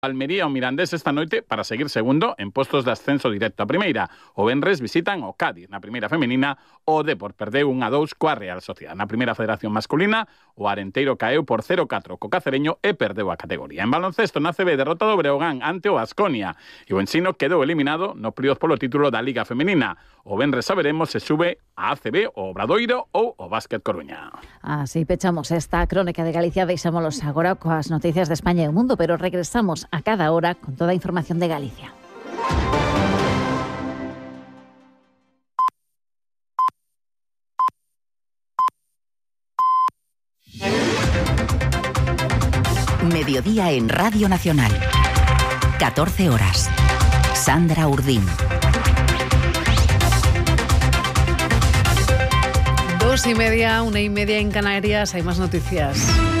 Almería o Mirandés esta noite para seguir segundo en postos de ascenso directo a primeira. O venres visitan o Cádiz. Na primeira femenina, o Depor perdeu 1-2 coa Real Sociedad. Na primeira federación masculina, o Arenteiro caeu por 0-4 co Cacereño e perdeu a categoría. En baloncesto, na CB, derrotado o Breogán ante o Baskonia. E o Ensino quedou eliminado no playoff polo título da Liga Femenina. O venres saberemos se sube a ACB, o Obradoiro ou o Básquet Coruña. Así pechamos esta crónica de Galicia. Deixámonos agora coas noticias de España e o mundo, pero regresamos a cada hora con toda a información de Galicia. Mediodía en Radio Nacional. 14 horas. Sandra Urdín. 2:30, 1:30 en Canarias. Hay más noticias.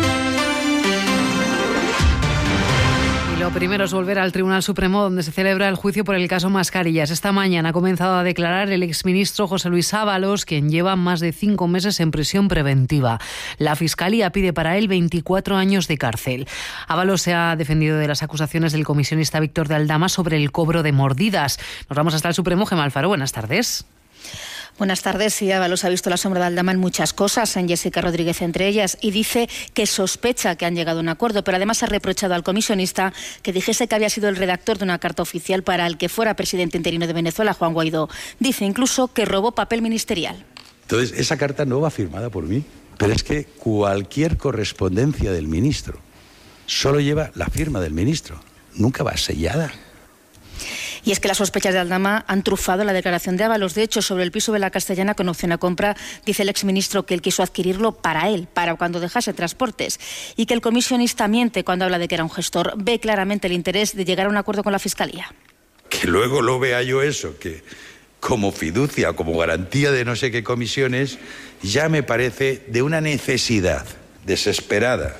Lo primero es volver al Tribunal Supremo, donde se celebra el juicio por el caso Mascarillas. Esta mañana ha comenzado a declarar el exministro José Luis Ábalos, quien lleva más de 5 meses en prisión preventiva. La Fiscalía pide para él 24 años de cárcel. Ábalos se ha defendido de las acusaciones del comisionista Víctor de Aldama sobre el cobro de mordidas. Nos vamos hasta el Supremo. Gemma Alfaro, buenas tardes. Buenas tardes. Sí, Ábalos ha visto la sombra de Aldama en muchas cosas, en Jessica Rodríguez entre ellas, y dice que sospecha que han llegado a un acuerdo, pero además ha reprochado al comisionista que dijese que había sido el redactor de una carta oficial para el que fuera presidente interino de Venezuela, Juan Guaidó. Dice incluso que robó papel ministerial. Entonces, esa carta no va firmada por mí, pero es que cualquier correspondencia del ministro solo lleva la firma del ministro, nunca va sellada. Y es que las sospechas de Aldama han trufado la declaración de Ábalos. De hecho, sobre el piso de la Castellana con opción a compra, dice el exministro que él quiso adquirirlo para él, para cuando dejase Transportes, y que el comisionista miente cuando habla de que era un gestor. Ve claramente el interés de llegar a un acuerdo con la Fiscalía. Que luego lo vea yo eso, que como fiducia o como garantía de no sé qué comisiones, ya me parece de una necesidad desesperada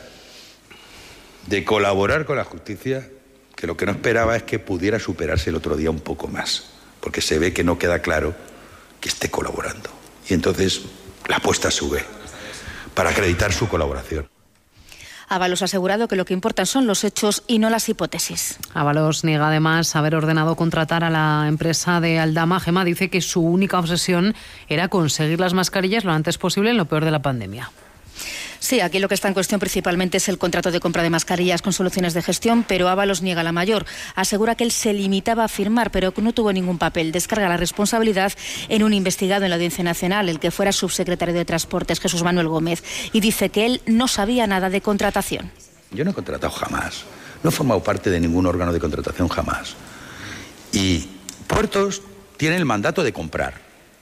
de colaborar con la justicia, que lo que no esperaba es que pudiera superarse el otro día un poco más, porque se ve que no queda claro que esté colaborando. Y entonces la apuesta sube para acreditar su colaboración. Ábalos ha asegurado que lo que importan son los hechos y no las hipótesis. Ábalos niega además haber ordenado contratar a la empresa de Aldama. Gemma dice que su única obsesión era conseguir las mascarillas lo antes posible en lo peor de la pandemia. Sí, aquí lo que está en cuestión principalmente es el contrato de compra de mascarillas con soluciones de gestión, pero Ábalos niega la mayor. Asegura que él se limitaba a firmar, pero que no tuvo ningún papel. Descarga la responsabilidad en un investigado en la Audiencia Nacional, el que fuera subsecretario de Transportes, Jesús Manuel Gómez, y dice que él no sabía nada de contratación. Yo no he contratado jamás, no he formado parte de ningún órgano de contratación jamás. Y Puertos tiene el mandato de comprar,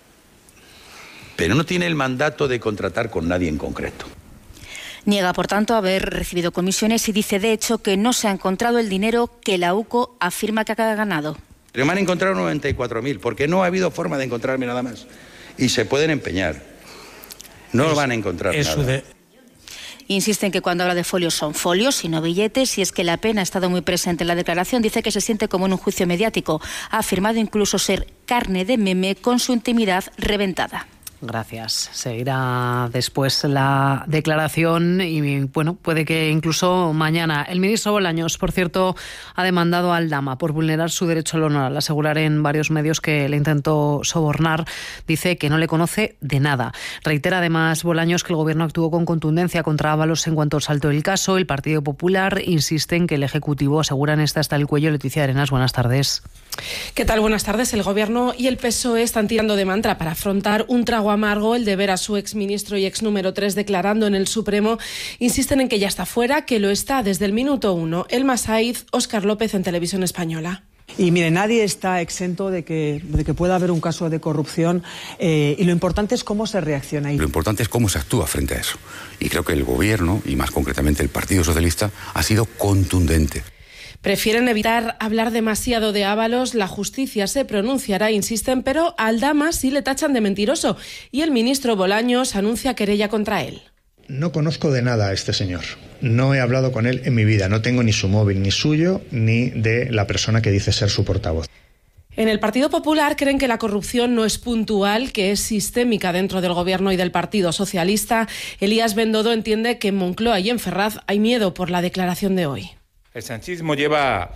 pero no tiene el mandato de contratar con nadie en concreto. Niega, por tanto, haber recibido comisiones y dice, de hecho, que no se ha encontrado el dinero que la UCO afirma que ha ganado. Pero me han encontrado 94.000, porque no ha habido forma de encontrarme nada más. Y se pueden empeñar. No van a encontrar nada. Insiste en que cuando habla de folios son folios y no billetes, y es que la pena ha estado muy presente en la declaración. Dice que se siente como en un juicio mediático. Ha afirmado incluso ser carne de meme con su intimidad reventada. Gracias. Seguirá después la declaración y, bueno, puede que incluso mañana. El ministro Bolaños, por cierto, ha demandado a Aldama por vulnerar su derecho al honor. Al asegurar en varios medios que le intentó sobornar, dice que no le conoce de nada. Reitera además Bolaños que el Gobierno actuó con contundencia contra Ábalos en cuanto saltó el caso. El Partido Popular insiste en que el Ejecutivo aseguran está hasta el cuello. Leticia Arenas, buenas tardes. ¿Qué tal? Buenas tardes. El Gobierno y el PSOE están tirando de mantra para afrontar un trago amargo, el de ver a su exministro y ex número 3 declarando en el Supremo. Insisten en que ya está fuera, que lo está desde el minuto 1. Elma Saiz, Óscar López en Televisión Española. Y mire, nadie está exento de que pueda haber un caso de corrupción y lo importante es cómo se reacciona. Lo importante es cómo se actúa frente a eso. Y creo que el Gobierno, y más concretamente el Partido Socialista, ha sido contundente. Prefieren evitar hablar demasiado de Ábalos. La justicia se pronunciará, insisten, pero a Aldama sí le tachan de mentiroso. Y el ministro Bolaños anuncia querella contra él. No conozco de nada a este señor. No he hablado con él en mi vida. No tengo ni su móvil, ni suyo, ni de la persona que dice ser su portavoz. En el Partido Popular creen que la corrupción no es puntual, que es sistémica dentro del Gobierno y del Partido Socialista. Elías Bendodo entiende que en Moncloa y en Ferraz hay miedo por la declaración de hoy. El sanchismo lleva